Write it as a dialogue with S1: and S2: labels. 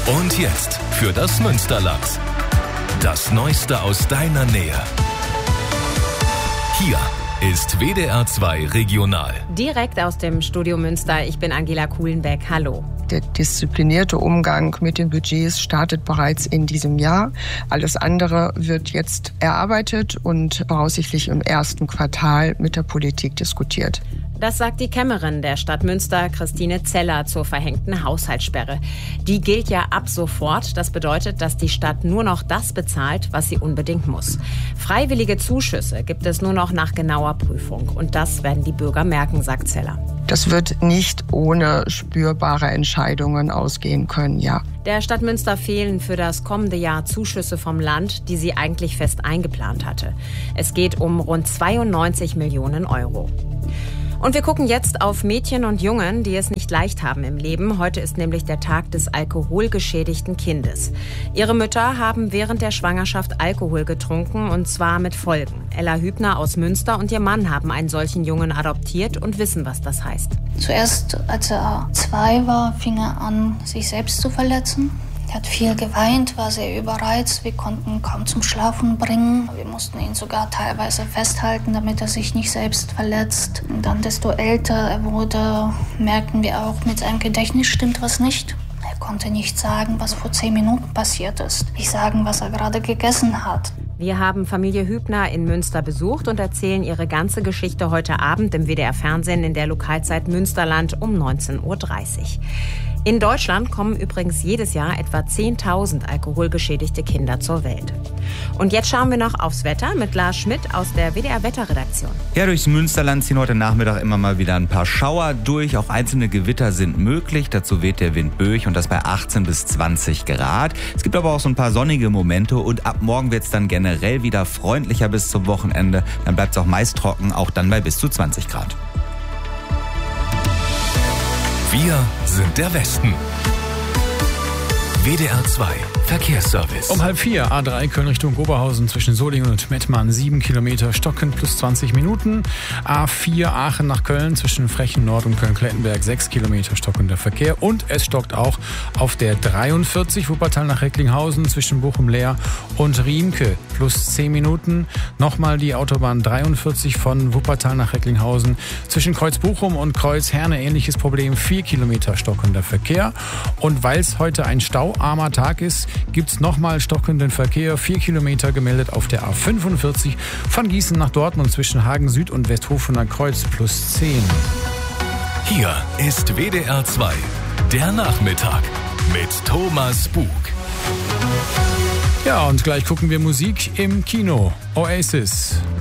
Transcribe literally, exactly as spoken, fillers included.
S1: Und jetzt für das Münsterland. Das Neueste aus deiner Nähe. Hier ist W D R zwei Regional.
S2: Direkt aus dem Studio Münster. Ich bin Angela Kuhlenbeck. Hallo.
S3: Der disziplinierte Umgang mit den Budgets startet bereits in diesem Jahr. Alles andere wird jetzt erarbeitet und voraussichtlich im ersten Quartal mit der Politik diskutiert.
S2: Das sagt die Kämmerin der Stadt Münster, Christine Zeller, zur verhängten Haushaltssperre. Die gilt ja ab sofort. Das bedeutet, dass die Stadt nur noch das bezahlt, was sie unbedingt muss. Freiwillige Zuschüsse gibt es nur noch nach genauer Prüfung. Und das werden die Bürger merken, sagt Zeller.
S3: Das wird nicht ohne spürbare Entscheidungen ausgehen können, ja.
S2: Der Stadt Münster fehlen für das kommende Jahr Zuschüsse vom Land, die sie eigentlich fest eingeplant hatte. Es geht um rund zweiundneunzig Millionen Euro. Und wir gucken jetzt auf Mädchen und Jungen, die es nicht leicht haben im Leben. Heute ist nämlich der Tag des alkoholgeschädigten Kindes. Ihre Mütter haben während der Schwangerschaft Alkohol getrunken, und zwar mit Folgen. Ella Hübner aus Münster und ihr Mann haben einen solchen Jungen adoptiert und wissen, was das heißt.
S4: Zuerst, als er zwei war, fing er an, sich selbst zu verletzen. Er hat viel geweint, war sehr überreizt. Wir konnten ihn kaum zum Schlafen bringen. Wir mussten ihn sogar teilweise festhalten, damit er sich nicht selbst verletzt. Und dann, desto älter er wurde, merkten wir auch, mit seinem Gedächtnis stimmt was nicht. Er konnte nicht sagen, was vor zehn Minuten passiert ist. Nicht sagen, was er gerade gegessen hat.
S2: Wir haben Familie Hübner in Münster besucht und erzählen ihre ganze Geschichte heute Abend im W D R-Fernsehen in der Lokalzeit Münsterland um neunzehn Uhr dreißig. In Deutschland kommen übrigens jedes Jahr etwa zehntausend alkoholgeschädigte Kinder zur Welt. Und jetzt schauen wir noch aufs Wetter mit Lars Schmidt aus der W D R-Wetterredaktion.
S5: Ja, durchs Münsterland ziehen heute Nachmittag immer mal wieder ein paar Schauer durch. Auch einzelne Gewitter sind möglich. Dazu weht der Wind böig und das bei achtzehn bis zwanzig Grad. Es gibt aber auch so ein paar sonnige Momente und ab morgen wird es dann generell wieder freundlicher bis zum Wochenende. Dann bleibt es auch meist trocken, auch dann bei bis zu zwanzig Grad.
S1: Wir sind der Westen. W D R zwei Verkehrsservice.
S6: Um halb vier, A drei Köln Richtung Oberhausen zwischen Solingen und Mettmann, sieben Kilometer, Stocken plus zwanzig Minuten. A vier Aachen nach Köln zwischen Frechen Nord und Köln-Klettenberg, sechs Kilometer stockender Verkehr. Und es stockt auch auf der dreiundvierzig Wuppertal nach Recklinghausen zwischen Bochum-Leer und Riemke, plus zehn Minuten. Nochmal die Autobahn dreiundvierzig von Wuppertal nach Recklinghausen zwischen Kreuz-Bochum und Kreuz-Herne, ähnliches Problem, vier Kilometer stockender Verkehr. Und weil es heute ein stauarmer Tag ist, gibt es nochmal stockenden Verkehr. Vier Kilometer gemeldet auf der A fünfundvierzig von Gießen nach Dortmund zwischen Hagen Süd und Westhofener Kreuz plus zehn.
S1: Hier ist W D R zwei, der Nachmittag mit Thomas Bug.
S6: Ja, und gleich gucken wir Musik im Kino. Oasis.